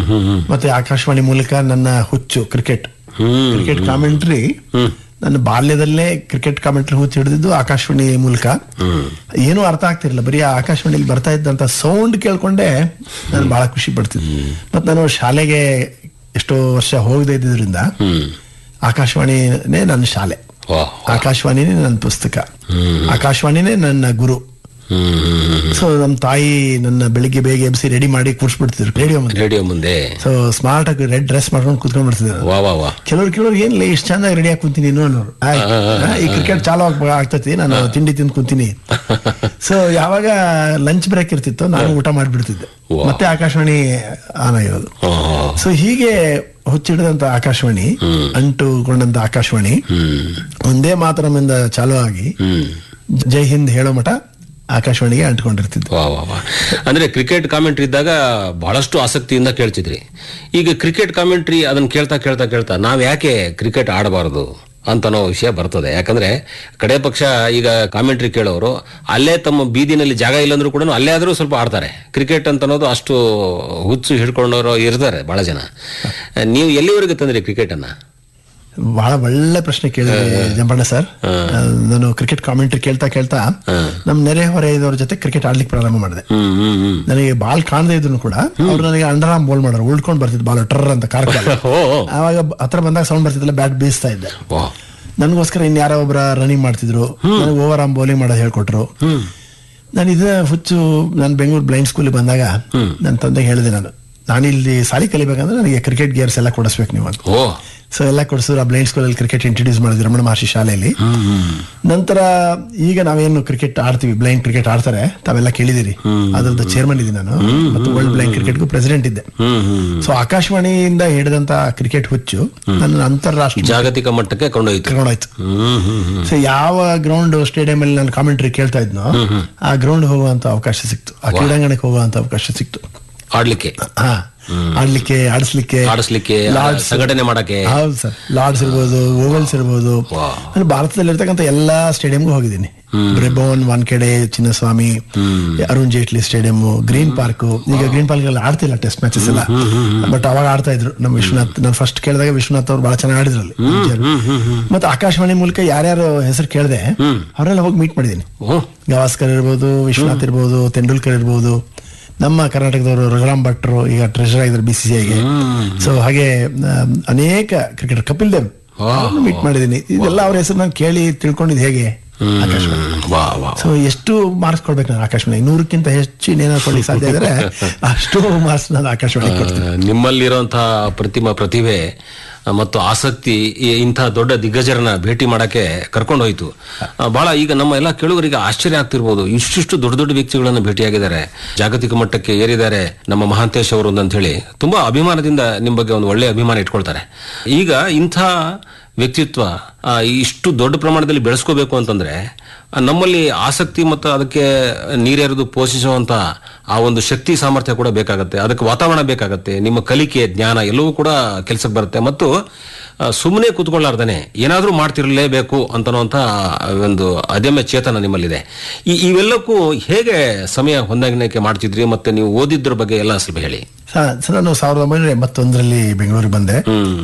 ಮತ್ತೆ ಆಕಾಶವಾಣಿ ಮೂಲಕ ನನ್ನ ಹುಚ್ಚು ಕ್ರಿಕೆಟ್ ಕಾಮೆಂಟ್ರಿ, ನನ್ನ ಬಾಲ್ಯದಲ್ಲೇ ಕ್ರಿಕೆಟ್ ಕಾಮೆಂಟ್ರಿ ಹುಚ್ಚು ಹಿಡಿದಿದ್ದು ಆಕಾಶವಾಣಿ ಮೂಲಕ. ಏನೂ ಅರ್ಥ ಆಗ್ತಿರ್ಲಿಲ್ಲ, ಬರೀ ಆಕಾಶವಾಣಿಲಿ ಬರ್ತಾ ಇದ್ದಂತ ಸೌಂಡ್ ಕೇಳ್ಕೊಂಡೆ ನಾನು ಬಹಳ ಖುಷಿ ಪಡ್ತಿದ್ದೆ. ಮತ್ತೆ ನಾನು ಶಾಲೆಗೆ ಎಷ್ಟೋ ವರ್ಷ ಹೋಗದೆ ಇದ್ದಿದ್ರಿಂದ ಆಕಾಶವಾಣಿನೇ ನನ್ನ ಶಾಲೆ, ಆಕಾಶವಾಣಿನೇ ನನ್ನ ಪುಸ್ತಕ, ಆಕಾಶವಾಣಿನೇ ನನ್ನ ಗುರು. ಸೊ ನಮ್ಮ ತಾಯಿ ನನ್ನ ಬೆಳಿಗ್ಗೆ ಬೇಗ ಎಬ್ಸಿ ರೆಡಿ ಮಾಡಿ ಕೂರ್ಸ್ಬಿಡ್ತಿದ್ರು ರೇಡಿಯೋ ಮುಂದೆ. ಸೊ ಸ್ಮಾರ್ಟ್ ಆಗಿ ರೆಡ್ ಡ್ರೆಸ್ ಮಾಡ್ಕೊಂಡು ಕೂತ್ಕೊಂಡ್ ಬಿಡ್ತಿದ್ರು. ಕೆಲವ್ರು ಏನಿಲ್ಲ ಇಷ್ಟು ಚಂದಾಗಿ ರೆಡಿ ಆಗಿ ಕುಂತೀನಿ ಅನ್ನೋರು, ಈ ಕ್ರಿಕೆಟ್ ಚಾಲು ಆಗ್ತತಿ, ನಾನು ತಿಂಡಿ ತಿಂದು ಕುಂತೀನಿ. ಸೊ ಯಾವಾಗ ಲಂಚ್ ಬ್ರೇಕ್ ಇರ್ತಿತ್ತು ನಾನು ಊಟ ಮಾಡ್ಬಿಡ್ತಿದ್ದೆ, ಮತ್ತೆ ಆಕಾಶವಾಣಿ ಆನ್ ಆಗಿರೋದು. ಸೊ ಹೀಗೆ ಹುಚ್ಚಿಡಿದಂತ ಆಕಾಶವಾಣಿ, ಅಂಟುಕೊಂಡಂತ ಆಕಾಶವಾಣಿ ಒಂದೇ ಮಾತರಮಿಂದ ಚಾಲು ಆಗಿ ಜೈ ಹಿಂದ್ ಹೇಳೋ ಮಠ ಆಕಾಶವಾಣಿಗೆ ಅಂಟ್ಕೊಂಡಿರ್ತಿದ್ವಿ. ಅಂದ್ರೆ ಕ್ರಿಕೆಟ್ ಕಾಮೆಂಟ್ರಿ ಇದ್ದಾಗ ಬಹಳಷ್ಟು ಆಸಕ್ತಿಯಿಂದ ಕೇಳ್ತಿದ್ರಿ. ಈಗ ಕ್ರಿಕೆಟ್ ಕಾಮೆಂಟ್ರಿ ಅದನ್ನ ಕೇಳ್ತಾ ಕೇಳ್ತಾ ಕೇಳ್ತಾ ನಾವ್ ಯಾಕೆ ಕ್ರಿಕೆಟ್ ಆಡಬಾರದು ಅಂತನೋ ವಿಷಯ ಬರ್ತದೆ. ಯಾಕಂದ್ರೆ ಕಡೆ ಪಕ್ಷ ಈಗ ಕಾಮೆಂಟ್ರಿ ಕೇಳೋರು ಅಲ್ಲೇ ತಮ್ಮ ಬೀದಿನಲ್ಲಿ ಜಾಗ ಇಲ್ಲಂದ್ರೂ ಕೂಡ ಅಲ್ಲೇ ಆದ್ರೂ ಸ್ವಲ್ಪ ಆಡ್ತಾರೆ. ಕ್ರಿಕೆಟ್ ಅಂತ ಅನ್ನೋದು ಅಷ್ಟು ಹುಚ್ಚು ಹಿಡ್ಕೊಂಡವರು ಇರ್ತಾರೆ ಬಹಳ ಜನ. ನೀವು ಎಲ್ಲಿವರೆಗೆ ತಂದ್ರಿ ಕ್ರಿಕೆಟ್ ಅನ್ನ? ಬಹಳ ಒಳ್ಳೆ ಪ್ರಶ್ನೆ ಕೇಳಿದ್ರಿ ಜಂಪಣ್ಣ ಸರ್. ನಾನು ಕ್ರಿಕೆಟ್ ಕಾಮೆಂಟ್ರಿ ಕೇಳ್ತಾ ಕೇಳ್ತಾ ನಮ್ ನೆರೆ ಹೊರೆಯದವ್ರ ಜೊತೆ ಕ್ರಿಕೆಟ್ ಆಡ್ಲಿಕ್ಕೆ ಪ್ರಾರಂಭ ಮಾಡಿದೆ. ನನಗೆ ಬಾಲ್ ಕಾಣದೇ ಇದ್ರು ಕೂಡ ಅವ್ರು ನನಗೆ ಅಂಡರ್ ಆರ್ಮ್ ಬಾಲ್ ಮಾಡೋರು, ಉಳ್ಕೊಂಡ್ ಬರ್ತಿದ್ ಬಾಲ್ ಟರ್ ಅಂತ ಕಾರ್. ಆವಾಗ ಹತ್ರ ಬಂದಾಗ ಸೌಂಡ್ ಬರ್ತಿದ್ದಲ್ಲ, ಬ್ಯಾಟ್ ಬೀಸ್ತಾ ಇದ್ದೆ. ನನ್ಗೋಸ್ಕರ ಇನ್ಯಾರೋ ಒಬ್ಬರ ರನ್ನಿಂಗ್ ಮಾಡ್ತಿದ್ರು, ನನಗೆ ಓವರ್ ಆರ್ಮ್ ಬೌಲಿಂಗ್ ಮಾಡೋದು ಹೇಳ್ಕೊಟ್ರು. ನಾನು ಇದ ಹುಚ್ಚು ನಾನು ಬೆಂಗಳೂರು ಬ್ಲೈಂಡ್ ಸ್ಕೂಲಿಗೆ ಬಂದಾಗ ನನ್ನ ತಂದೆಗೆ ಹೇಳಿದೆ, ನಾನಿಲ್ಲಿ ಸಾಲಿ ಕಲಿಬೇಕಂದ್ರೆ ನನಗೆ ಕ್ರಿಕೆಟ್ ಗೇರ್ಸ್ ಎಲ್ಲ ಕೊಡಿಸ್ಬೇಕು ನೀವು ಅಂತ. ಸೊ ಎಲ್ಲ ಕೊಡಿಸಿದ್ರು. ಆ ಬ್ಲೈಂಡ್ ಸ್ಕೂಲಲ್ಲಿ ಕ್ರಿಕೆಟ್ ಇಂಟ್ರೊಡ್ಯೂಸ್ ಮಾಡಿದ್ರು ರಮಣ ಮಹರ್ಷಿ ಶಾಲೆಯಲ್ಲಿ. ನಂತರ ಈಗ ನಾವೇನು ಕ್ರಿಕೆಟ್ ಆಡ್ತೀವಿ, ಬ್ಲೈಂಡ್ ಕ್ರಿಕೆಟ್ ಆಡ್ತಾರೆ, ತಾವೆಲ್ಲ ಕೇಳಿದಿರಿ, ಅದ್ರದ್ದು ಚೇರ್ಮನ್ ಇದ್ದೀನಿ ನಾನು, ಮತ್ತು ವರ್ಲ್ಡ್ ಬ್ಲೈಂಡ್ ಕ್ರಿಕೆಟ್ಗೂ ಪ್ರೆಸಿಡೆಂಟ್ ಇದ್ದೆ. ಸೊ ಆಕಾಶವಾಣಿಯಿಂದ ಹಿಡಿದಂತ ಕ್ರಿಕೆಟ್ ಹುಚ್ಚು ನನ್ನ ಅಂತಾರಾಷ್ಟ್ರೀಯ ಜಾಗತಿಕ ಮಟ್ಟಕ್ಕೆ ಕೊಂಡೋಯ್ತು. ಸೊ ಯಾವ ಗ್ರೌಂಡ್ ಸ್ಟೇಡಿಯಂ ಅಲ್ಲಿ ನಾನು ಕಾಮೆಂಟ್ರಿ ಕೇಳ್ತಾ ಇದ್ನೋ ಆ ಗ್ರೌಂಡ್ ಹೋಗುವಂತ ಅವಕಾಶ ಸಿಕ್ತು, ಆ ಕ್ರೀಡಾಂಗಣಕ್ಕೆ ಹೋಗುವಂತ ಅವಕಾಶ ಸಿಕ್ತು. ಆಡ್ಲಿಕ್ಕೆ ಆಡಿಸ್ಲಿಕ್ಕೆ ಸಂಘಟನೆ ಮಾಡಕ್ಕೆ. ಹೌದು ಸರ್, ಲಾರ್ಡ್ಸ್ ಇರ್ಬೋದು, ಓವಲ್ಸ್ ಇರ್ಬೋದು. ನಾನು ಭಾರತದಲ್ಲಿ ಇರ್ತಕ್ಕಂಥ ಎಲ್ಲಾ ಸ್ಟೇಡಿಯಂಗೂ ಹೋಗಿದ್ದೀನಿ. ಬ್ರೆಬೋನ್, ವಾನ್ಖೇಡೆ, Chinnaswamy, Arun Jaitley stadium, green park. ಈಗ ಗ್ರೀನ್ ಪಾರ್ಕ್ ಅಲ್ಲಿ ಆಡ್ತಿಲ್ಲ ಟೆಸ್ಟ್ ಮ್ಯಾಚಸ್ ಎಲ್ಲ, ಬಟ್ ಅವಾಗ ಆಡ್ತಾ ಇದ್ರು. ನಮ್ಮ ವಿಶ್ವನಾಥ್, ನಾನು ಫಸ್ಟ್ ಕೇಳಿದಾಗ ವಿಶ್ವನಾಥ್ ಅವ್ರು ಬಹಳ ಚೆನ್ನಾಗಿ ಆಡಿದ್ರಲ್ಲಿ. ಮತ್ತೆ ಆಕಾಶವಾಣಿ ಮೂಲಕ ಯಾರ್ಯಾರು ಹೆಸರು ಕೇಳಿದೆ ಅವರೆಲ್ಲ ಹೋಗಿ ಮೀಟ್ ಮಾಡಿದ್ದೀನಿ. ಗವಾಸ್ಕರ್ ಇರ್ಬೋದು, ವಿಶ್ವನಾಥ್ ಇರ್ಬೋದು, ತೆಂಡೂಲ್ಕರ್ ಇರ್ಬೋದು, ನಮ್ಮ ಕರ್ನಾಟಕದವರು ರಘುರಾಮ್ ಭಟ್ರು ಈಗ ಟ್ರೆಷರ್ ಆಗಿದ್ದಾರೆ BCCIಗೆ. ಸೊ ಹಾಗೆ ಅನೇಕ ಕ್ರಿಕೆಟರ್, ಕಪಿಲ್ ದೇವ್ ಮೀಟ್ ಮಾಡಿದ್ದೀನಿ. ಇದೆಲ್ಲ ಅವ್ರ ಹೆಸರು ನಾನು ಕೇಳಿ ತಿಳ್ಕೊಂಡಿದ್ದು ಹೇಗೆ ಆಕಾಶವಾಣಿ. ಸೊ ಎಷ್ಟು ಮಾರ್ಕ್ಸ್ ಕೊಡ್ಬೇಕು ನಾನು ಆಕಾಶವಾಣಿ? 100ಕ್ಕಿಂತ ಹೆಚ್ಚು ಏನಾದ್ರು ಕೊಡ್ಲಿಕ್ಕೆ ಸಾಧ್ಯ ಇದ್ರೆ ಅಷ್ಟು ಮಾರ್ಕ್ಸ್ ನಾನು ಆಕಾಶವಾಣಿ ಕೊಡ್ತೀನಿ. ನಿಮ್ಮಲ್ಲಿರುವಂತಹ ಪ್ರತಿಭೆ ಮತ್ತು ಆಸಕ್ತಿ ಇಂಥ ದೊಡ್ಡ ದಿಗ್ಗಜರನ್ನ ಭೇಟಿ ಮಾಡಕ್ಕೆ ಕರ್ಕೊಂಡು ಹೋಯ್ತು. ಬಹಳ ಈಗ ನಮ್ಮ ಎಲ್ಲ ಕೇಳುಗರಿಗೆ ಆಶ್ಚರ್ಯ ಆಗ್ತಿರ್ಬೋದು, ಇಷ್ಟು ದೊಡ್ಡ ದೊಡ್ಡ ವ್ಯಕ್ತಿಗಳನ್ನ ಭೇಟಿಯಾಗಿದ್ದಾರೆ, ಜಾಗತಿಕ ಮಟ್ಟಕ್ಕೆ ಏರಿದ್ದಾರೆ ನಮ್ಮ ಮಹಾಂತೇಶ್ ಅವರು ಅಂತ ಹೇಳಿ ತುಂಬಾ ಅಭಿಮಾನದಿಂದ ನಿಮ್ಮ ಬಗ್ಗೆ ಒಂದು ಒಳ್ಳೆಯ ಅಭಿಮಾನ ಇಟ್ಕೊಳ್ತಾರೆ. ಈಗ ಇಂಥ ವ್ಯಕ್ತಿತ್ವ ಇಷ್ಟು ದೊಡ್ಡ ಪ್ರಮಾಣದಲ್ಲಿ ಬೆಳೆಸ್ಕೋಬೇಕು ಅಂತಂದ್ರೆ ನಮ್ಮಲ್ಲಿ ಆಸಕ್ತಿ ಮತ್ತು ಅದಕ್ಕೆ ನೀರೆರೆದು ಪೋಷಿಸುವಂತ ಆ ಒಂದು ಶಕ್ತಿ ಸಾಮರ್ಥ್ಯ ಕೂಡ ಬೇಕಾಗತ್ತೆ, ಅದಕ್ಕೆ ವಾತಾವರಣ ಬೇಕಾಗತ್ತೆ, ನಿಮ್ಮ ಕಲಿಕೆ ಜ್ಞಾನ ಎಲ್ಲವೂ ಕೂಡ ಕೆಲಸಕ್ಕೆ ಬರುತ್ತೆ. ಮತ್ತು ಸುಮ್ಮನೆ ಕೂತ್ಕೊಳ್ಳಾರ್ದೇನೆ ಏನಾದ್ರೂ ಮಾಡ್ತಿರ್ಲೇಬೇಕು ಅಂತನ್ನುವಂತ ಒಂದು ಅದಮ್ಯ ಚೇತನ ನಿಮ್ಮಲ್ಲಿದೆ. ಇವೆಲ್ಲಕ್ಕೂ ಹೇಗೆ ಸಮಯ ಹೊಂದಾಣಿಕೆ ಮಾಡ್ತಿದ್ರಿ? ಮತ್ತೆ ನೀವು ಓದಿದ್ರ ಬಗ್ಗೆ ಎಲ್ಲ ಸ್ವಲ್ಪ ಹೇಳಿ. ನಾನು 1981ರಲ್ಲಿ ಬೆಂಗಳೂರಿಗೆ ಬಂದೆ.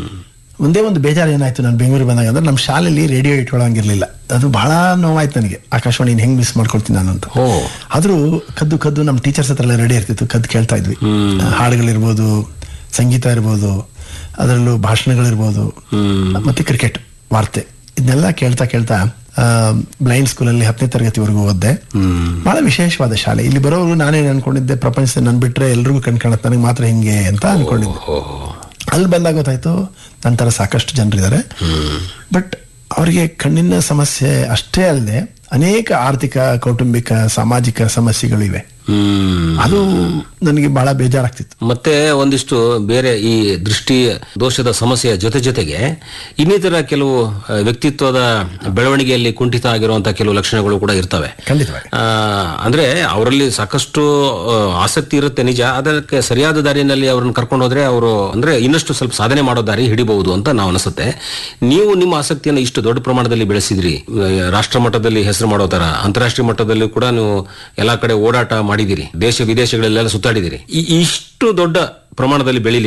ಒಂದೇ ಒಂದು ಬೇಜಾರು ಏನಾಯ್ತು ನಾನು ಬೆಂಗಳೂರಿಗೆ ಬಂದಾಗ ಅಂದ್ರೆ, ನಮ್ಮ ಶಾಲೆಯಲ್ಲಿ ರೇಡಿಯೋ ಇಟ್ಕೊಳ್ಳಂಗಿರ್ಲಿಲ್ಲ. ಅದು ಬಹಳ ನೋವಾಯ್ತು ನನಗೆ, ಆಕಾಶವಾಣಿ ಹೆಂಗ್ ಮಿಸ್ ಮಾಡ್ಕೊಳ್ತೀನಿ ನಾನು ಅಂತ. ಆದ್ರೂ ಕದ್ದು ನಮ್ಮ ಟೀಚರ್ಸ್ ಹತ್ರ ಎಲ್ಲ ರೆಡಿ ಇರ್ತಿತ್ತು, ಕದ್ದು ಕೇಳ್ತಾ ಇದ್ವಿ. ಹಾಡುಗಳಿರ್ಬೋದು, ಸಂಗೀತ ಇರ್ಬೋದು, ಅದರಲ್ಲೂ ಭಾಷಣಗಳಿರ್ಬೋದು, ಮತ್ತೆ ಕ್ರಿಕೆಟ್ ವಾರ್ತೆ, ಇದನ್ನೆಲ್ಲ ಕೇಳ್ತಾ ಬ್ಲೈಂಡ್ ಸ್ಕೂಲಲ್ಲಿ 10ನೇ ತರಗತಿವರೆಗೂ ಓದ್ದೆ. ಬಹಳ ವಿಶೇಷವಾದ ಶಾಲೆ. ಇಲ್ಲಿ ಬರೋರು ನಾನೇನು ಅನ್ಕೊಂಡಿದ್ದೆ, ಪ್ರಪಂಚದಲ್ಲಿ ನನ್ ಬಿಟ್ರೆ ಎಲ್ರಿಗೂ ಕಣ್ಕಾಣತ್ತೆ, ನನಗೆ ಮಾತ್ರ ಹಿಂಗೆ ಅಂತ ಅನ್ಕೊಂಡಿದ್ದೆ. ಅಲ್ಲಿ ಬಂದಾಗ ಗೊತ್ತಾಯ್ತು ನಂತರ ಸಾಕಷ್ಟು ಜನರಿದ್ದಾರೆ, ಬಟ್ ಅವರಿಗೆ ಕಣ್ಣಿನ ಸಮಸ್ಯೆ ಅಷ್ಟೇ ಅಲ್ಲದೆ ಅನೇಕ ಆರ್ಥಿಕ, ಕೌಟುಂಬಿಕ, ಸಾಮಾಜಿಕ ಸಮಸ್ಯೆಗಳಿವೆ. ಅದು ನನಗೆ ಬಹಳ ಬೇಜಾರಾಗ್ತಿತ್ತು. ಮತ್ತೆ ಒಂದಿಷ್ಟು ಬೇರೆ ಈ ದೃಷ್ಟಿ ದೋಷದ ಸಮಸ್ಯೆಯ ಜೊತೆಗೆ ಇನ್ನಿತರ ಕೆಲವು ವ್ಯಕ್ತಿತ್ವದ ಬೆಳವಣಿಗೆಯಲ್ಲಿ ಕುಂಠಿತ ಆಗಿರುವಂತಹ ಕೆಲವು ಲಕ್ಷಣಗಳು ಕೂಡ ಇರ್ತವೆ. ಖಂಡಿತವಾಗಿ. ಅಂದ್ರೆ ಅವರಲ್ಲಿ ಸಾಕಷ್ಟು ಆಸಕ್ತಿ ಇರುತ್ತೆ ನಿಜ, ಅದಕ್ಕೆ ಸರಿಯಾದ ದಾರಿಯಲ್ಲಿ ಅವ್ರನ್ನ ಕರ್ಕೊಂಡು ಹೋದ್ರೆ ಅವರು ಅಂದ್ರೆ ಇನ್ನಷ್ಟು ಸ್ವಲ್ಪ ಸಾಧನೆ ಮಾಡೋ ದಾರಿ ಹಿಡಿಬಹುದು ಅಂತ ನಾವು ಅನಿಸುತ್ತೆ. ನೀವು ನಿಮ್ಮ ಆಸಕ್ತಿಯನ್ನು ಇಷ್ಟು ದೊಡ್ಡ ಪ್ರಮಾಣದಲ್ಲಿ ಬೆಳೆಸಿದ್ರಿ, ರಾಷ್ಟ್ರ ಮಟ್ಟದಲ್ಲಿ ಹೆಸರು ಮಾಡೋ ತರ ಅಂತಾರಾಷ್ಟ್ರೀಯ ಮಟ್ಟದಲ್ಲಿ ಕೂಡ ನೀವು ಎಲ್ಲಾ ಕಡೆ ಓಡಾಟ ಮಾಡಿದಿರಿ, ದೇಶ ವಿದೇಶಗಳೆಲ್ಲ ಸುತ್ತಾಡಿದಿರಿ. ಇಷ್ಟು ದೊಡ್ಡ ಪ್ರಮಾಣದಲ್ಲಿ ಬೆಳೀಲಿಕ್ಕೆ